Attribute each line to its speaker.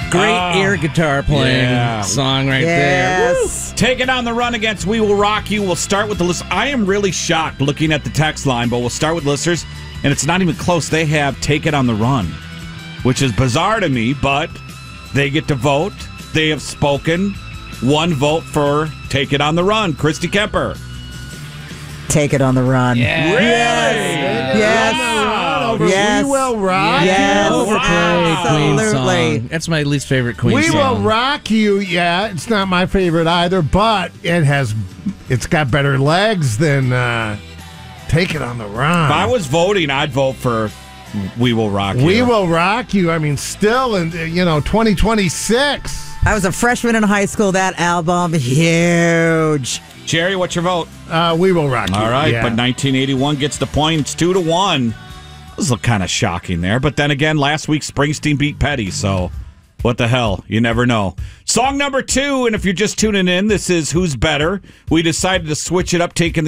Speaker 1: Great air guitar playing song right there. Woo!
Speaker 2: Take it on the run against We Will Rock You. We'll start with the list. I am really shocked looking at the text line, but we'll start with listeners, and it's not even close. They have Take It on the Run, which is bizarre to me, but they get to vote. They have spoken. One vote for Take It on the Run. Christy Kemper.
Speaker 3: Take It on the Run.
Speaker 2: Yeah. Really?
Speaker 3: Yes. Yes.
Speaker 4: We Will Rock
Speaker 3: Yes.
Speaker 4: You.
Speaker 1: Overplayed Queen
Speaker 3: Absolutely.
Speaker 1: song. That's my least favorite Queen
Speaker 4: We
Speaker 1: song.
Speaker 4: Will Rock You. Yeah, it's not my favorite either, but it's got better legs than Take It on the Run.
Speaker 2: If I was voting, I'd vote for We Will Rock You.
Speaker 4: We Will Rock You. I mean, still in 2026.
Speaker 3: I was a freshman in high school. That album, huge.
Speaker 2: Jerry, what's your vote?
Speaker 4: We Will Rock You.
Speaker 2: All right,
Speaker 4: yeah.
Speaker 2: but 1981 gets the point. It's 2-1. This was kind of shocking there. But then again, last week Springsteen beat Petty, so what the hell? You never know. Song number 2, and if you're just tuning in, this is Who's Better. We decided to switch it up, taking